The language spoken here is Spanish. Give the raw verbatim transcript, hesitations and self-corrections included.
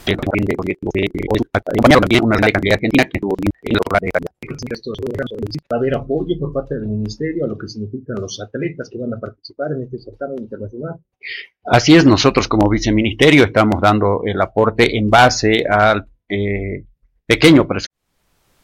acompañaron también una de cantidad argentina que tuvo en otro lado de calidad. Estos va a haber apoyo por parte del ministerio a lo que significan los atletas que van a participar en este certamen internacional. Así es, nosotros como viceministerio estamos dando el aporte en base al eh, pequeño presupuesto